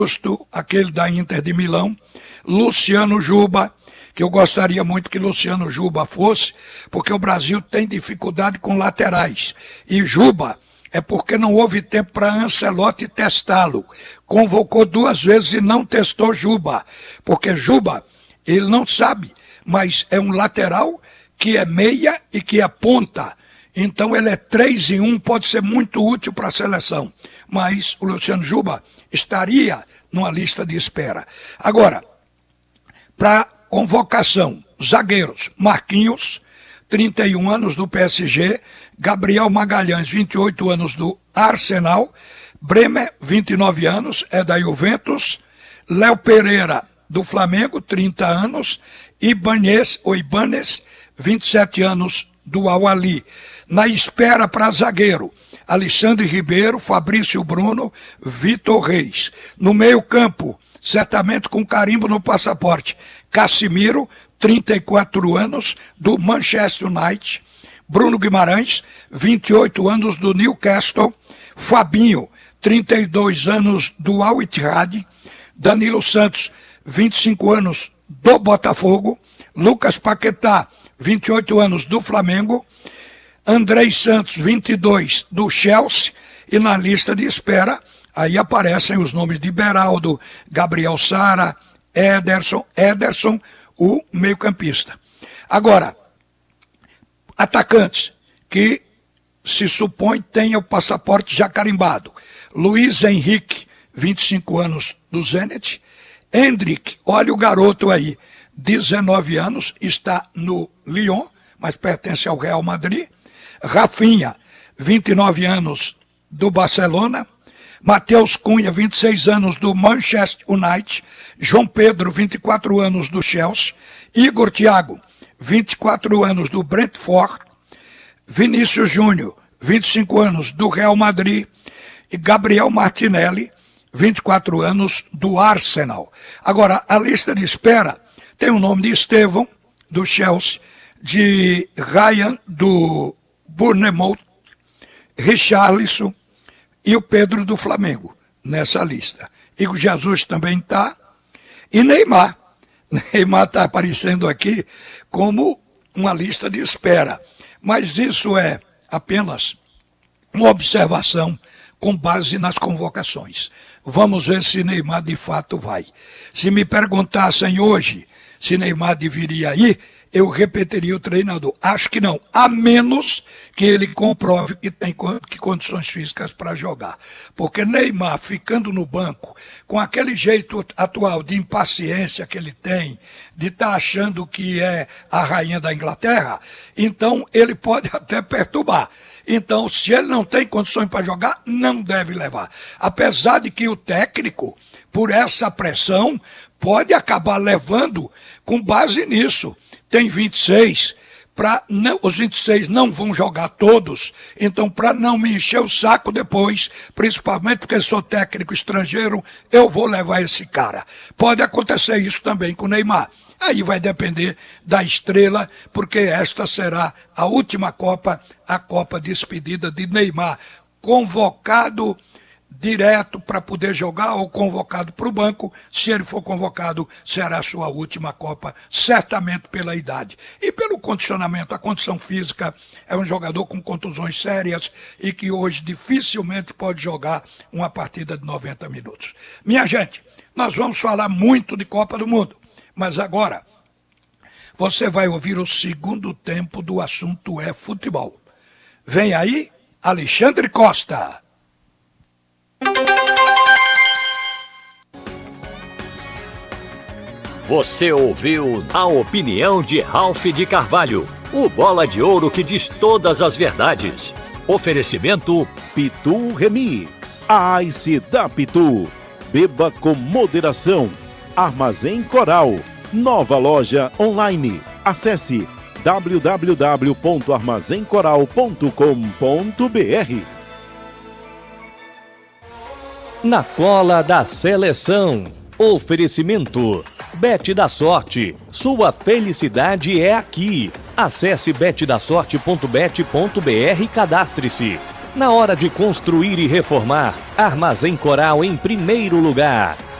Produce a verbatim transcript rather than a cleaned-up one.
Augusto, aquele da Inter de Milão, Luciano Juba, que eu gostaria muito que Luciano Juba fosse, porque o Brasil tem dificuldade com laterais. E Juba é porque não houve tempo para Ancelotti testá-lo. Convocou duas vezes e não testou Juba, porque Juba, ele não sabe, mas é um lateral que é meia e que é ponta. Então ele é três em um, pode ser muito útil para a seleção. Mas o Luciano Juba estaria numa lista de espera. Agora, para convocação, zagueiros, Marquinhos, trinta e um anos do P S G, Gabriel Magalhães, vinte e oito anos do Arsenal, Bremer, vinte e nove anos, é da Juventus, Léo Pereira, do Flamengo, trinta anos, Ibanez, ou Ibanez, vinte e sete anos, do Al-Ahly. Na espera para zagueiro, Alexandre Ribeiro, Fabrício Bruno, Vitor Reis. No meio campo, certamente com carimbo no passaporte, Casimiro, trinta e quatro anos, do Manchester United, Bruno Guimarães, vinte e oito anos, do Newcastle, Fabinho, trinta e dois anos, do Al Ittihad, Danilo Santos, vinte e cinco anos, do Botafogo, Lucas Paquetá, vinte e oito anos, do Flamengo, Andrei Santos, vinte e dois, do Chelsea, e na lista de espera, aí aparecem os nomes de Beraldo, Gabriel Sara, Ederson, Ederson, o meio-campista. Agora, atacantes que se supõe tenha o passaporte já carimbado. Luiz Henrique, vinte e cinco anos, do Zenit. Hendrick, olha o garoto aí, dezenove anos, está no Lyon, mas pertence ao Real Madrid. Rafinha, vinte e nove anos, do Barcelona. Matheus Cunha, vinte e seis anos, do Manchester United. João Pedro, vinte e quatro anos, do Chelsea. Igor Thiago, vinte e quatro anos, do Brentford. Vinícius Júnior, vinte e cinco anos, do Real Madrid. E Gabriel Martinelli, vinte e quatro anos, do Arsenal. Agora, a lista de espera tem o nome de Estevão, do Chelsea, de Ryan, do Bournemouth, Richarlison e o Pedro do Flamengo, nessa lista. Igor Jesus também está. E Neymar. Neymar está aparecendo aqui como uma lista de espera. Mas isso é apenas uma observação com base nas convocações. Vamos ver se Neymar de fato vai. Se me perguntassem hoje se Neymar deveria ir, eu repetiria o treinador. Acho que não, a menos que ele comprove que tem que condições físicas para jogar. Porque Neymar ficando no banco, com aquele jeito atual de impaciência que ele tem, de estar tá achando que é a rainha da Inglaterra, então ele pode até perturbar. Então, se ele não tem condições para jogar, não deve levar. Apesar de que o técnico, por essa pressão, pode acabar levando com base nisso. Tem vinte e seis, pra não, os vinte e seis não vão jogar todos, então para não me encher o saco depois, principalmente porque sou técnico estrangeiro, eu vou levar esse cara. Pode acontecer isso também com o Neymar. Aí vai depender da estrela, porque esta será a última Copa, a Copa despedida de Neymar, convocado direto para poder jogar ou convocado para o banco. Se ele for convocado, será a sua última Copa, certamente pela idade. E pelo condicionamento, a condição física, é um jogador com contusões sérias e que hoje dificilmente pode jogar uma partida de noventa minutos. Minha gente, nós vamos falar muito de Copa do Mundo, mas agora você vai ouvir o segundo tempo do assunto é futebol. Vem aí, Alexandre Costa. Você ouviu a opinião de Ralph de Carvalho, o bola de ouro que diz todas as verdades. Oferecimento Pitu Remix, a Ice da Pitu. Beba com moderação. Armazém Coral, nova loja online. Acesse w w w ponto armazém coral ponto com ponto b r. Na cola da seleção. Oferecimento. Bet da Sorte. Sua felicidade é aqui. Acesse bet da sorte ponto bet ponto b r e cadastre-se. Na hora de construir e reformar, Armazém Coral em primeiro lugar.